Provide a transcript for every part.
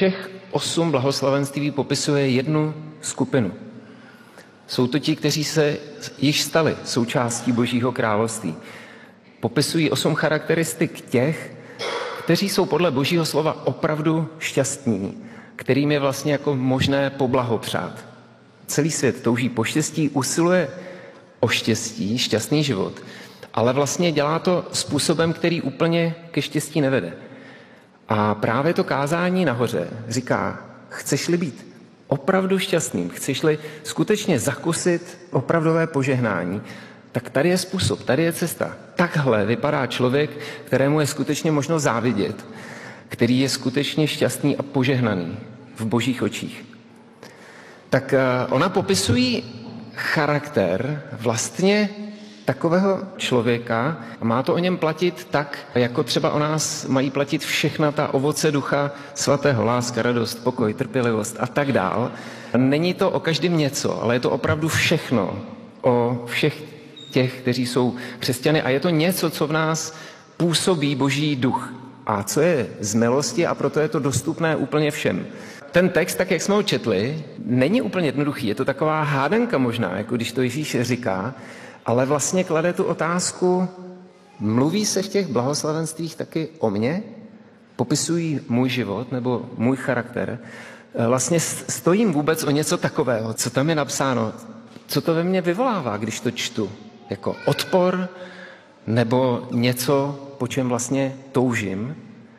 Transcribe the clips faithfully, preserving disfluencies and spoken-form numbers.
všech osm blahoslavenství popisuje jednu skupinu. Jsou to ti, kteří se již stali součástí Božího království. Popisují osm charakteristik těch, kteří jsou podle Božího slova opravdu šťastní, kterým je vlastně jako možné poblahopřát. Celý svět touží po štěstí, usiluje o štěstí, šťastný život, ale vlastně dělá to způsobem, který úplně ke štěstí nevede. A právě to kázání nahoře říká, chceš-li být opravdu šťastným, chceš-li skutečně zakusit opravdové požehnání, tak tady je způsob, tady je cesta. Takhle vypadá člověk, kterému je skutečně možno závidět, který je skutečně šťastný a požehnaný v Božích očích. Tak ona popisují charakter vlastně takového člověka a má to o něm platit tak, jako třeba o nás mají platit všechna ta ovoce ducha svatého, láska, radost, pokoj, trpělivost a tak dál. Není to o každém něco, ale je to opravdu všechno o všech těch, kteří jsou křesťany a je to něco, co v nás působí Boží duch a co je z milosti a proto je to dostupné úplně všem. Ten text, tak jak jsme ho četli, není úplně jednoduchý, je to taková hádanka možná, jako když to Ježíš říká, ale vlastně klade tu otázku, mluví se v těch blahoslavenstvích taky o mně? Popisují můj život nebo můj charakter? Vlastně stojím vůbec o něco takového, co tam je napsáno, co to ve mně vyvolává, když to čtu? Jako odpor nebo něco, po čem vlastně toužím?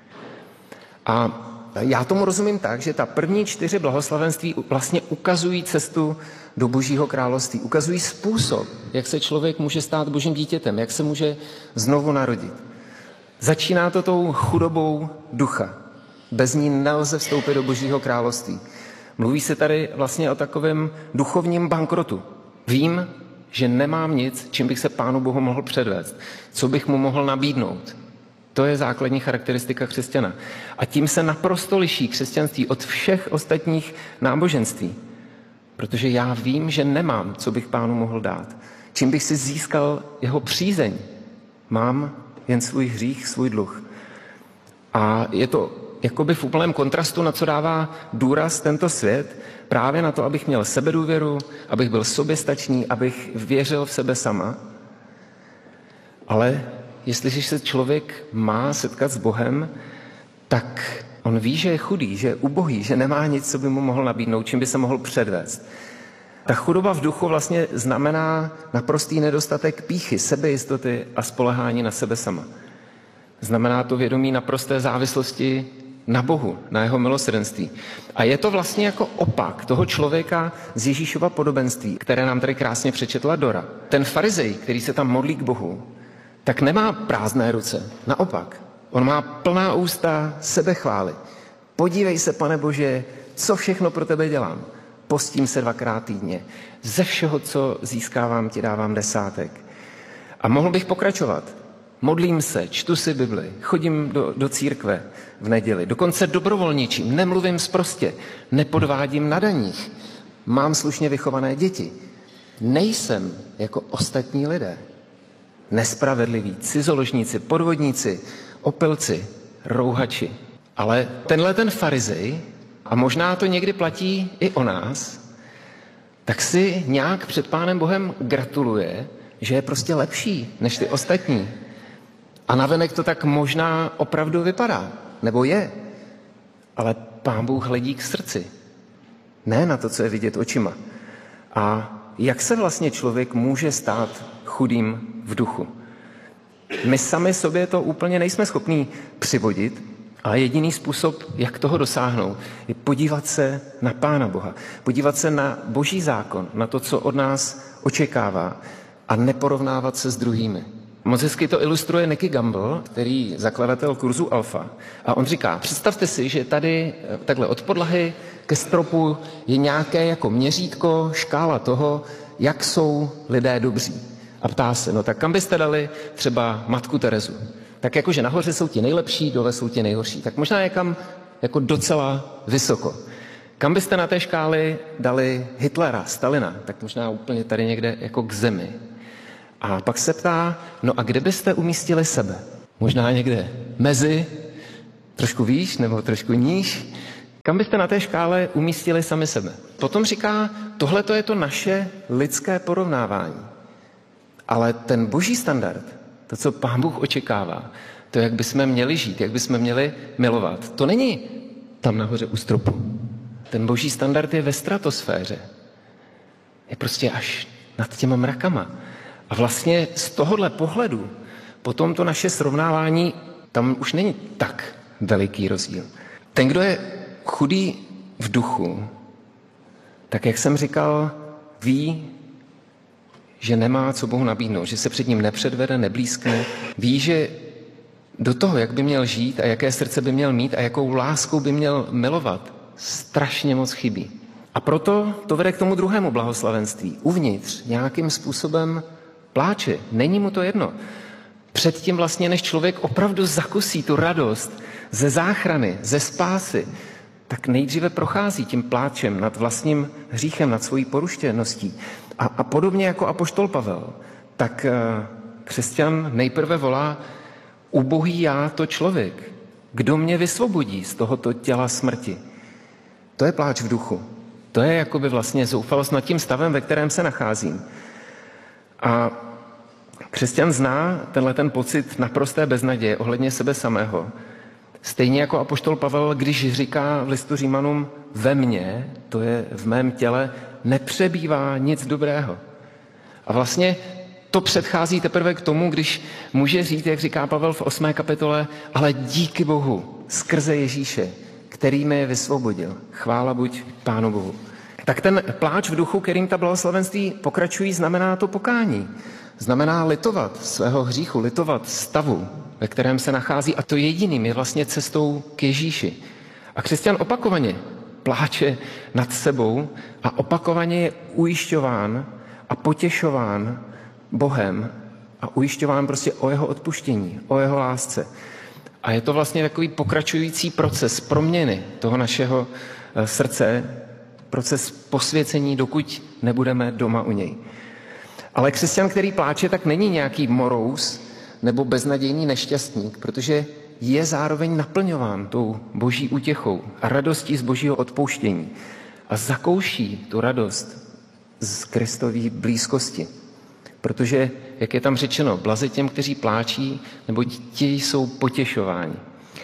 A já tomu rozumím tak, že ta první čtyři blahoslavenství vlastně ukazují cestu do Božího království, ukazují způsob, jak se člověk může stát Božím dítětem, jak se může znovu narodit. Začíná to tou chudobou ducha. Bez ní nelze vstoupit do Božího království. Mluví se tady vlastně o takovém duchovním bankrotu. Vím, že nemám nic, čím bych se Pánu Bohu mohl předvést, co bych mu mohl nabídnout. To je základní charakteristika křesťana. A tím se naprosto liší křesťanství od všech ostatních náboženství. Protože já vím, že nemám, co bych Pánu mohl dát. Čím bych si získal jeho přízeň. Mám jen svůj hřích, svůj dluh. A je to jakoby v úplném kontrastu, na co dává důraz tento svět, právě na to, abych měl sebedůvěru, abych byl soběstačný, abych věřil v sebe sama. Ale jestliže se člověk má setkat s Bohem, tak on ví, že je chudý, že je ubohý, že nemá nic, co by mu mohl nabídnout, čím by se mohl předvést. Ta chudoba v duchu vlastně znamená naprostý nedostatek pýchy, sebejistoty a spolehání na sebe sama. Znamená to vědomí naprosté závislosti na Bohu, na jeho milosrdenství. A je to vlastně jako opak toho člověka z Ježíšova podobenství, které nám tady krásně přečetla Dora. Ten farizej, který se tam modlí k Bohu, tak nemá prázdné ruce. Naopak, on má plná ústa sebechvály. Podívej se, Pane Bože, co všechno pro tebe dělám. Postím se dvakrát týdně. Ze všeho, co získávám, ti dávám desátek. A mohl bych pokračovat. Modlím se, čtu si Bibli, chodím do, do církve v neděli, dokonce dobrovolničím, nemluvím sprostě, nepodvádím na daních, mám slušně vychované děti. Nejsem jako ostatní lidé. Nespravedliví, cizoložníci, podvodníci, opilci, rouhači. Ale tenhle ten farizej, a možná to někdy platí i o nás, tak si nějak před Pánem Bohem gratuluje, že je prostě lepší než ty ostatní. A navenek to tak možná opravdu vypadá, nebo je. Ale Pán Bůh hledí k srdci, ne na to, co je vidět očima. A jak se vlastně člověk může stát chudým v duchu? My sami sobě to úplně nejsme schopní přivodit, ale jediný způsob, jak toho dosáhnout, je podívat se na Pána Boha, podívat se na Boží zákon, na to, co od nás očekává a neporovnávat se s druhými. Moc hezky to ilustruje Nicky Gamble, který zakladatel kurzu Alfa. A on říká, představte si, že tady takhle od podlahy ke stropu je nějaké jako měřítko, škála toho, jak jsou lidé dobří. A ptá se, no tak kam byste dali třeba Matku Terezu? Tak jakože nahoře jsou ti nejlepší, dole jsou ti nejhorší. Tak možná je kam jako docela vysoko. Kam byste na té škáli dali Hitlera, Stalina? Tak možná úplně tady někde jako k zemi. A pak se ptá, no a kde byste umístili sebe? Možná někde mezi, trošku výš nebo trošku níž, Kam byste na té škále umístili sami sebe? Potom říká, tohle to je to naše lidské porovnávání. Ale ten boží standard, to, co Pán Bůh očekává, to, jak bychom měli žít, jak bychom měli milovat, to není tam nahoře u stropu. Ten boží standard je ve stratosféře. Je prostě až nad těma mrakama. A vlastně z tohohle pohledu potom to naše srovnávání, tam už není tak veliký rozdíl. Ten, kdo je chudý v duchu, tak jak jsem říkal, ví, že nemá co Bohu nabídnout, že se před ním nepředvede, neblízkne. Ví, že do toho, jak by měl žít a jaké srdce by měl mít a jakou láskou by měl milovat, strašně moc chybí. A proto to vede k tomu druhému blahoslavenství. Uvnitř nějakým způsobem pláče. Není mu to jedno. Předtím vlastně, než člověk opravdu zakusí tu radost ze záchrany, ze spásy, tak nejdříve prochází tím pláčem nad vlastním hříchem, nad svojí poruštěností. A, a podobně jako apoštol Pavel, tak uh, křesťan nejprve volá: ubohý já to člověk, kdo mě vysvobodí z tohoto těla smrti. To je pláč v duchu. To je jakoby vlastně zoufalost nad tím stavem, ve kterém se nacházím. A křesťan zná tenhle ten pocit naprosté beznaděje ohledně sebe samého. Stejně jako apoštol Pavel, když říká v listu Římanům: ve mně, to je v mém těle, nepřebývá nic dobrého. A vlastně to předchází teprve k tomu, když může říct, jak říká Pavel v osmé kapitole: ale díky Bohu, skrze Ježíše, který mě vysvobodil. Chvála buď Pánu Bohu. Tak ten pláč v duchu, kterým ta blahoslavenství pokračují, znamená to pokání. Znamená litovat svého hříchu, litovat stavu, ve kterém se nachází, a to jediným je vlastně cestou k Ježíši. A křesťan opakovaně pláče nad sebou a opakovaně je ujišťován a potěšován Bohem a ujišťován prostě o jeho odpuštění, o jeho lásce. A je to vlastně takový pokračující proces proměny toho našeho srdce, proces posvěcení, dokud nebudeme doma u něj. Ale křesťan, který pláče, tak není nějaký morous nebo beznadějný nešťastník, protože je zároveň naplňován tou boží útěchou a radostí z božího odpouštění a zakouší tu radost z Kristovy blízkosti. Protože, jak je tam řečeno, blaze těm, kteří pláčí, nebo ti jsou potěšováni.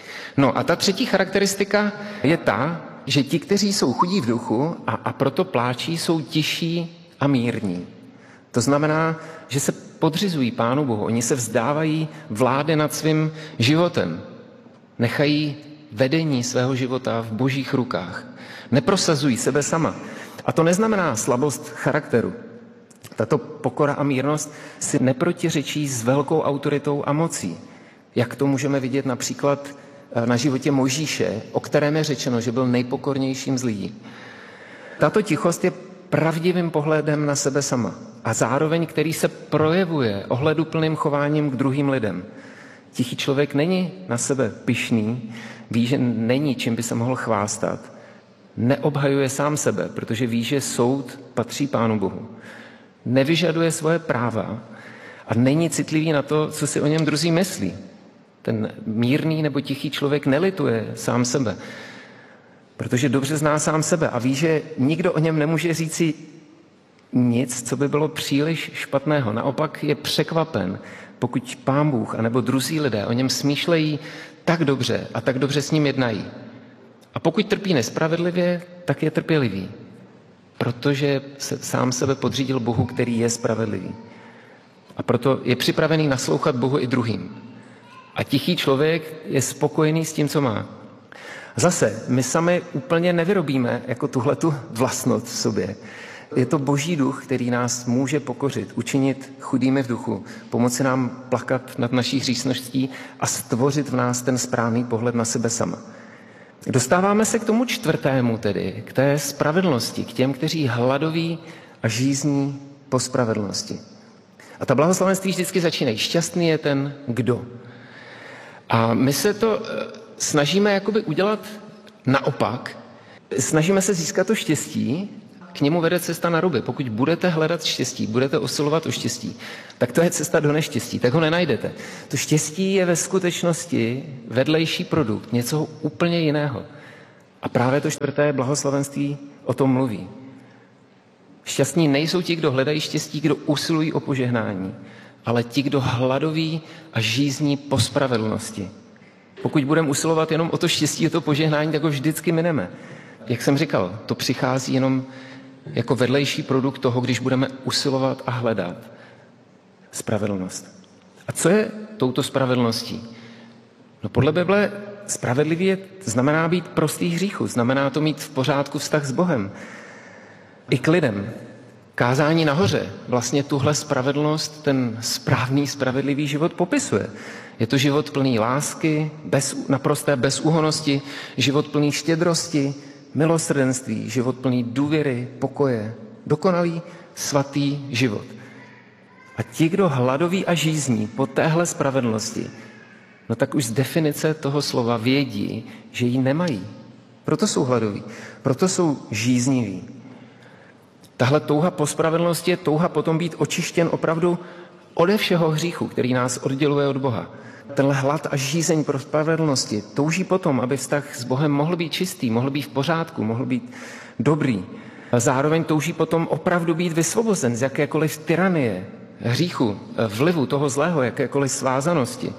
No a ta třetí charakteristika je ta, že ti, kteří jsou chudí v duchu a, a proto pláčí, jsou tiší a mírní. To znamená, že se podřizují Pánu Bohu, oni se vzdávají vlády nad svým životem. Nechají vedení svého života v božích rukách. Neprosazují sebe sama. A to neznamená slabost charakteru. Tato pokora a mírnost si neprotiřečí s velkou autoritou a mocí. Jak to můžeme vidět například na životě Mojžíše, o kterém je řečeno, že byl nejpokornějším z lidí. Tato tichost je pravdivým pohledem na sebe sama a zároveň, který se projevuje ohleduplným chováním k druhým lidem. Tichý člověk není na sebe pyšný, ví, že není, čím by se mohl chvástat. Neobhajuje sám sebe, protože ví, že soud patří Pánu Bohu. Nevyžaduje svoje práva a není citlivý na to, co si o něm druzí myslí. Ten mírný nebo tichý člověk nelituje sám sebe, protože dobře zná sám sebe a ví, že nikdo o něm nemůže říci nic, co by bylo příliš špatného. Naopak je překvapen, pokud Pán Bůh anebo druzí lidé o něm smýšlejí tak dobře a tak dobře s ním jednají. A pokud trpí nespravedlivě, tak je trpělivý, protože se sám sebe podřídil Bohu, který je spravedlivý. A proto je připravený naslouchat Bohu i druhým. A tichý člověk je spokojený s tím, co má. Zase, my sami úplně nevyrobíme jako tuhletu vlastnost v sobě. Je to boží duch, který nás může pokořit, učinit chudými v duchu, pomoci nám plakat nad naší hříšností a stvořit v nás ten správný pohled na sebe sama. Dostáváme se k tomu čtvrtému tedy, k té spravedlnosti, k těm, kteří hladoví a žízní po spravedlnosti. A ta blahoslavenství vždycky začínají. Šťastný je ten, kdo. A my se to snažíme jakoby udělat naopak. Snažíme se získat to štěstí, k němu vede cesta na ruby. Pokud budete hledat štěstí, budete usilovat o štěstí, tak to je cesta do neštěstí, tak ho nenajdete. To štěstí je ve skutečnosti vedlejší produkt, něco úplně jiného. A právě to čtvrté blahoslavenství o tom mluví. Šťastní nejsou ti, kdo hledají štěstí, kdo usilují o požehnání, ale ti, kdo hladoví a žízní po spravedlnosti. Pokud budeme usilovat jenom o to štěstí, o to požehnání, tak ho vždycky mineme. Jak jsem říkal, to přichází jenom jako vedlejší produkt toho, když budeme usilovat a hledat spravedlnost. A co je touto spravedlností? No podle Bible spravedlivý je, znamená být prostý hříchu, znamená to mít v pořádku vztah s Bohem i k lidem. Kázání nahoře vlastně tuhle spravedlnost, ten správný, spravedlivý život popisuje. Je to život plný lásky, bez, naprosté bezúhonnosti, život plný štědrosti, milosrdenství, život plný důvěry, pokoje, dokonalý, svatý život. A ti, kdo hladoví a žízní po téhle spravedlnosti, no tak už z definice toho slova vědí, že ji nemají. Proto jsou hladoví, proto jsou žízniví. Tahle touha po spravedlnosti je touha potom být očištěn opravdu ode všeho hříchu, který nás odděluje od Boha. Tenhle hlad a žízeň pro spravedlnosti touží potom, aby vztah s Bohem mohl být čistý, mohl být v pořádku, mohl být dobrý. A zároveň touží potom opravdu být vysvobozen z jakékoliv tyranie, hříchu, vlivu toho zlého, jakékoliv svázanosti.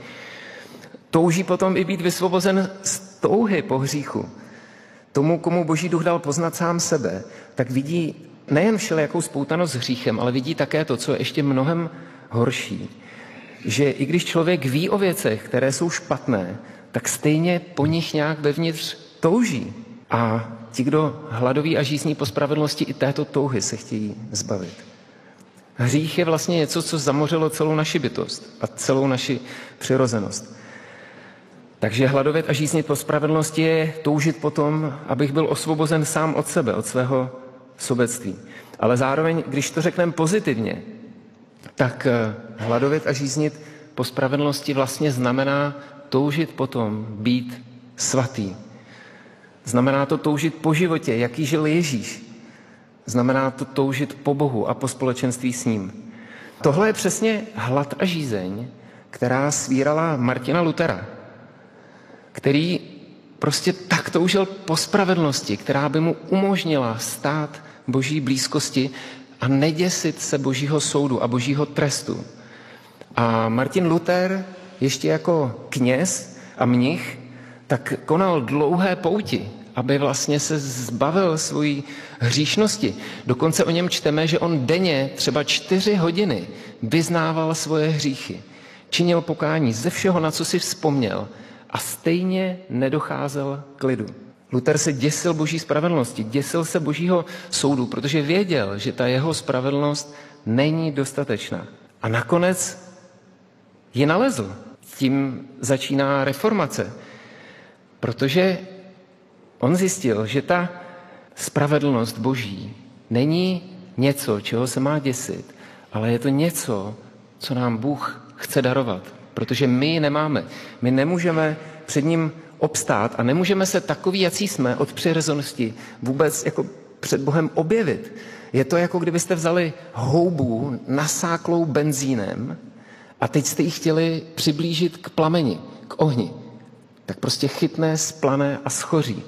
Touží potom i být vysvobozen z touhy po hříchu. Tomu, komu Boží duch dal poznat sám sebe, tak vidí nejen všelijakou spoutanost s hříchem, ale vidí také to, co je ještě mnohem horší. Že i když člověk ví o věcech, které jsou špatné, tak stejně po nich nějak vevnitř touží. A ti, kdo hladoví a žízní po spravedlnosti, i této touhy se chtějí zbavit. Hřích je vlastně něco, co zamořilo celou naši bytost a celou naši přirozenost. Takže hladovět a žíznit po spravedlnosti je toužit potom, abych byl osvobozen sám od sebe, od svého sobectví. Ale zároveň, když to řekneme pozitivně, tak hladovět a žíznit po spravedlnosti vlastně znamená toužit potom být svatý. Znamená to toužit po životě, jaký žil Ježíš. Znamená to toužit po Bohu a po společenství s ním. Tohle je přesně hlad a žízeň, která svírala Martina Luthera, který prostě tak toužil po spravedlnosti, která by mu umožnila stát Boží blízkosti a neděsit se Božího soudu a Božího trestu. A Martin Luther ještě jako kněz a mnich tak konal dlouhé pouti, aby vlastně se zbavil svojí hříšnosti. Dokonce o něm čteme, že on denně třeba čtyři hodiny vyznával svoje hříchy. Činil pokání ze všeho, na co si vzpomněl, a stejně nedocházel k lidu. Luther se děsil Boží spravedlnosti, děsil se Božího soudu, protože věděl, že ta jeho spravedlnost není dostatečná. A nakonec ji nalezl. Tím začíná reformace, protože on zjistil, že ta spravedlnost Boží není něco, čeho se má děsit, ale je to něco, co nám Bůh chce darovat, protože my ji nemáme. My nemůžeme před ním obstát a nemůžeme se takový, jací jsme, od přirozenosti vůbec jako před Bohem objevit. Je to jako kdybyste vzali houbu nasáklou benzínem a teď jste ji chtěli přiblížit k plameni, k ohni. Tak prostě chytne, splane a schoří.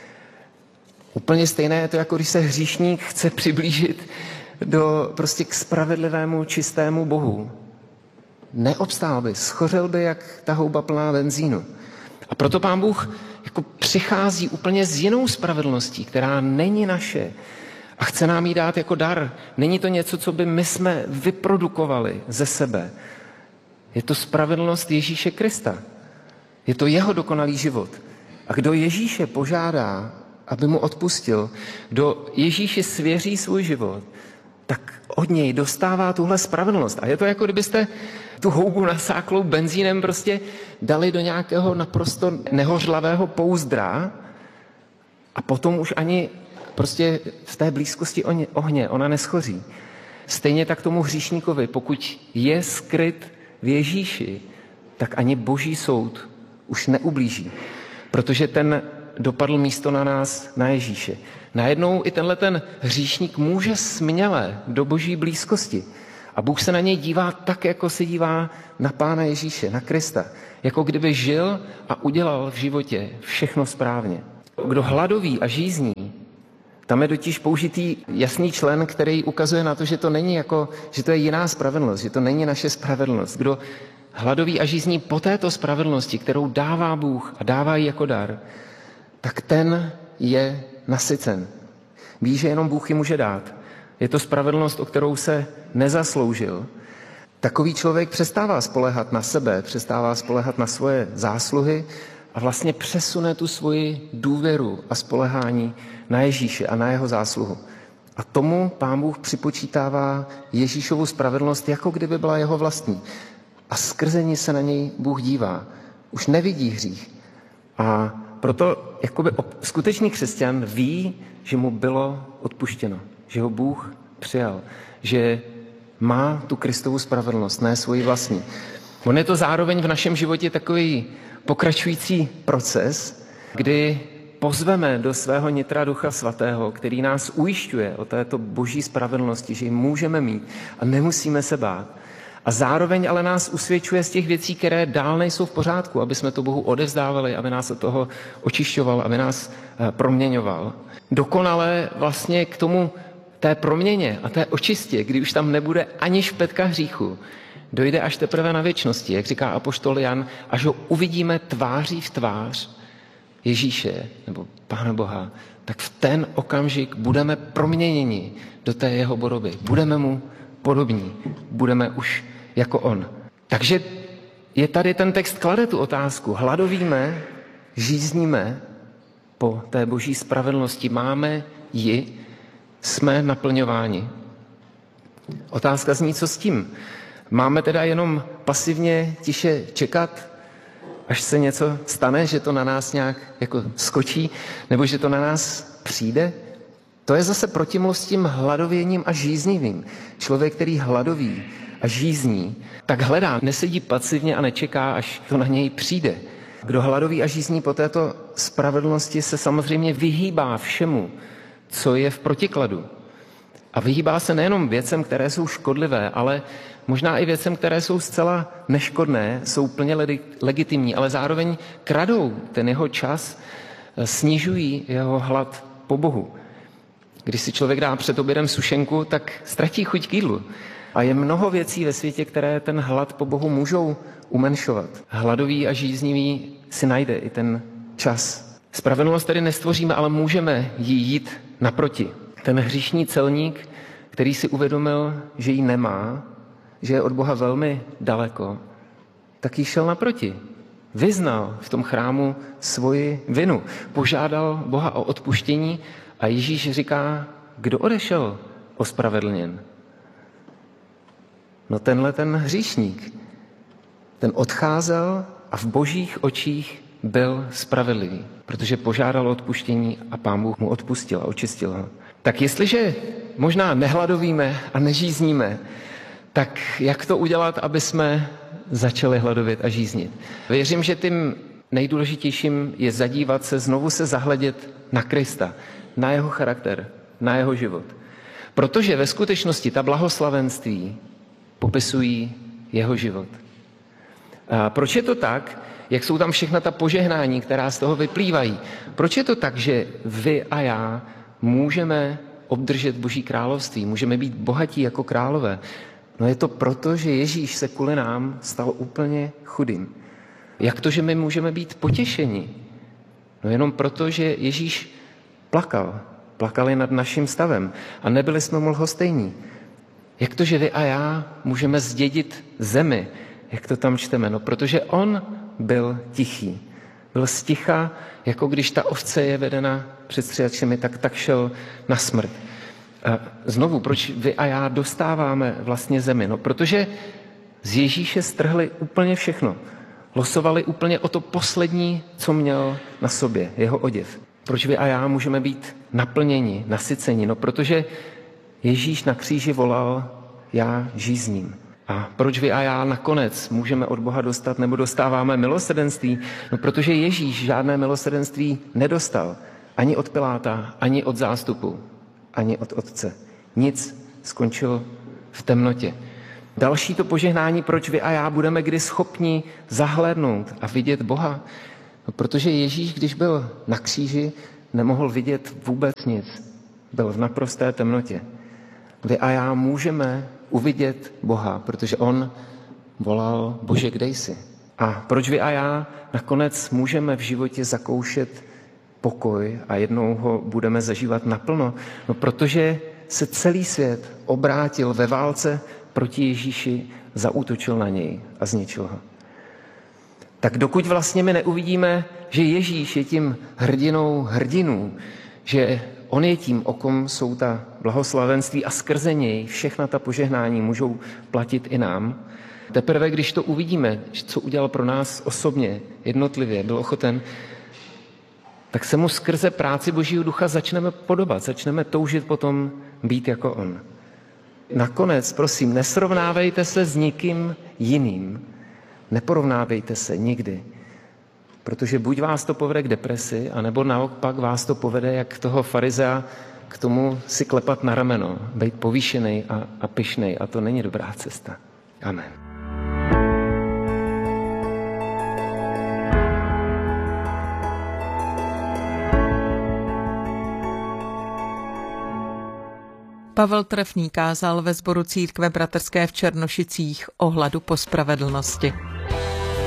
Úplně stejné je to, jako když se hříšník chce přiblížit do, prostě k spravedlivému, čistému Bohu. Neobstál by, schořel by jak ta houba plná benzínu. A proto Pán Bůh jako přichází úplně s jinou spravedlností, která není naše a chce nám ji dát jako dar. Není to něco, co by my jsme vyprodukovali ze sebe. Je to spravedlnost Ježíše Krista. Je to jeho dokonalý život. A kdo Ježíše požádá, aby mu odpustil, kdo Ježíši svěří svůj život, tak od něj dostává tuhle spravedlnost. A je to jako kdybyste tu houbu nasáklou benzínem prostě dali do nějakého naprosto nehořlavého pouzdra a potom už ani prostě v té blízkosti ohně ona neschoří. Stejně tak tomu hříšníkovi, pokud je skryt v Ježíši, tak ani Boží soud už neublíží, protože ten dopadl místo na nás, na Ježíše. Najednou i tenhle ten hříšník může směle do Boží blízkosti. A Bůh se na něj dívá tak, jako se dívá na Pána Ježíše, na Krista. Jako kdyby žil a udělal v životě všechno správně. Kdo hladoví a žízní, tam je totiž použitý jasný člen, který ukazuje na to, že to není jako, že to je jiná spravedlnost, že to není naše spravedlnost. Kdo hladoví a žízní po této spravedlnosti, kterou dává Bůh a dává ji jako dar, tak ten je nasycen. Ví, že jenom Bůh ji může dát. Je to spravedlnost, o kterou se nezasloužil. Takový člověk přestává spoléhat na sebe, přestává spoléhat na svoje zásluhy a vlastně přesune tu svoji důvěru a spolehání na Ježíše a na jeho zásluhu. A tomu Pán Bůh připočítává Ježíšovu spravedlnost, jako kdyby byla jeho vlastní. A skrze ní se na něj Bůh dívá. Už nevidí hřích. A proto jakoby skutečný křesťan ví, že mu bylo odpuštěno, že ho Bůh přijal, že má tu Kristovu spravedlnost, ne svoji vlastní. On je to zároveň v našem životě takový pokračující proces, kdy pozveme do svého nitra Ducha Svatého, který nás ujišťuje o této boží spravedlnosti, že ji můžeme mít a nemusíme se bát. A zároveň ale nás usvědčuje z těch věcí, které dál nejsou v pořádku, aby jsme to Bohu odevzdávali, aby nás od toho očišťoval, aby nás proměňoval. Dokonale vlastně k tomu té proměně a té očistě, kdy už tam nebude ani špetka hříchu, dojde až teprve na věčnosti, jak říká apoštol Jan, až ho uvidíme tváří v tvář Ježíše nebo Pána Boha, tak v ten okamžik budeme proměněni do té jeho podoby. Budeme mu podobní, budeme už jako on. Takže je tady ten text, klade tu otázku. Hladovíme, žízníme po té boží spravedlnosti, máme ji, jsme naplňováni. Otázka zní, co s tím? Máme teda jenom pasivně tiše čekat, až se něco stane, že to na nás nějak jako skočí, nebo že to na nás přijde? To je zase protimluv s tím hladověním a žíznivým. Člověk, který hladoví a žízní, tak hledá, nesedí pasivně a nečeká, až to na něj přijde. Kdo hladoví a žízní po této spravedlnosti, se samozřejmě vyhýbá všemu, co je v protikladu. A vyhýbá se nejenom věcem, které jsou škodlivé, ale možná i věcem, které jsou zcela neškodné, jsou plně legitimní, ale zároveň kradou ten jeho čas, snižují jeho hlad po Bohu. Když si člověk dá před obědem sušenku, tak ztratí chuť k jídlu. A je mnoho věcí ve světě, které ten hlad po Bohu můžou umenšovat. Hladový a žíznivý si najde i ten čas. Spravedlnost tedy nestvoříme, ale můžeme jí jít naproti. Ten hříšný celník, který si uvědomil, že ji nemá, že je od Boha velmi daleko, tak jí šel naproti. Vyznal v tom chrámu svoji vinu. Požádal Boha o odpuštění a Ježíš říká, kdo odešel ospravedlněn? No tenhle ten hříšník. Ten odcházel a v božích očích byl spravedlivý, protože požádal o odpuštění a Pán Bůh mu odpustil a očistil ho. Tak jestliže možná nehladovíme a nežízníme, tak jak to udělat, aby jsme začali hladovět a žíznit? Věřím, že tím nejdůležitějším je zadívat se, znovu se zahledět na Krista, na jeho charakter, na jeho život. Protože ve skutečnosti ta blahoslavenství popisují jeho život. A proč je to tak, jak jsou tam všechna ta požehnání, která z toho vyplývají? Proč je to tak, že vy a já můžeme obdržet Boží království, můžeme být bohatí jako králové? No je to proto, že Ježíš se kvůli nám stal úplně chudým. Jak to, že my můžeme být potěšeni? No jenom proto, že Ježíš plakal. Plakali nad naším stavem a nebyli jsme mu lhostejní. Jak to, že vy a já můžeme zdědit zemi? Jak to tam čteme? No protože on byl tichý. Byl sticha, jako když ta ovce je vedena před stříhačemi, tak tak šel na smrt. A znovu, proč vy a já dostáváme vlastně zemi? No protože z Ježíše strhli úplně všechno. Losovali úplně o to poslední, co měl na sobě, jeho oděv. Proč vy a já můžeme být naplněni, nasyceni? No protože Ježíš na kříži volal, já žízním. A proč vy a já nakonec můžeme od Boha dostat nebo dostáváme milosrdenství? No protože Ježíš žádné milosrdenství nedostal. Ani od Piláta, ani od zástupu, ani od Otce. Nic, skončilo v temnotě. Další to požehnání, proč vy a já budeme kdy schopni zahlédnout a vidět Boha? No protože Ježíš, když byl na kříži, nemohl vidět vůbec nic. Byl v naprosté temnotě. Vy a já můžeme uvidět Boha, protože on volal: Bože, kde jsi? A proč vy a já nakonec můžeme v životě zakoušet pokoj a jednou ho budeme zažívat naplno? No protože se celý svět obrátil ve válce proti Ježíši, zaútočil na něj a zničil ho. Tak dokud vlastně my neuvidíme, že Ježíš je tím hrdinou hrdinů, že on je tím, o kom jsou ta blahoslavenství a skrze něj všechna ta požehnání můžou platit i nám, teprve když to uvidíme, co udělal pro nás osobně, jednotlivě, byl ochoten, tak se mu skrze práci Božího ducha začneme podobat, začneme toužit potom být jako on. Nakonec, prosím, nesrovnávejte se s nikým jiným. Neporovnávejte se nikdy. Protože buď vás to povede k depresi, anebo naopak vás to povede, jak toho farizea, k tomu si klepat na rameno, být povýšený a, a pyšnej. A to není dobrá cesta. Amen. Pavel Trefný kázal ve sboru Církve bratrské v Černošicích o hladu po spravedlnosti.